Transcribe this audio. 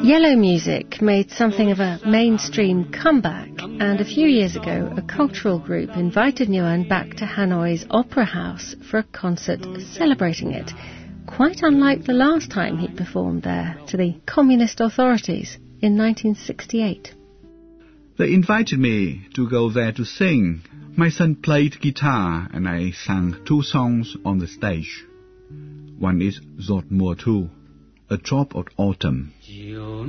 Yellow music made something of a mainstream comeback, and a few years ago a cultural group invited Nguyen back to Hanoi's Opera House for a concert celebrating it, quite unlike the last time he performed there to the communist authorities in 1968. They invited me to go there to sing. My son played guitar and I sang 2 songs on the stage. One is Giọt mùa thu, A Drop of Autumn.